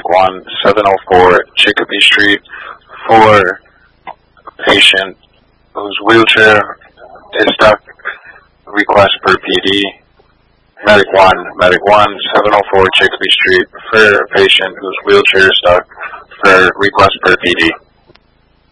1, 704 Chicopee Street for a patient whose wheelchair is stuck. Request per PD. Medic 1, 704 Chicopee Street for a patient whose wheelchair is stuck for request per PD.